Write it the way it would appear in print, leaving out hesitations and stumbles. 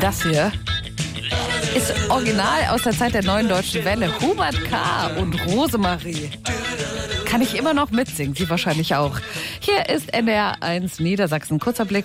Das hier ist original aus der Zeit der Neuen Deutschen Welle. Hubert K. und Rosemarie. Kann ich immer noch mitsingen, Sie wahrscheinlich auch. Hier ist NDR 1 Niedersachsen. Kurzer Blick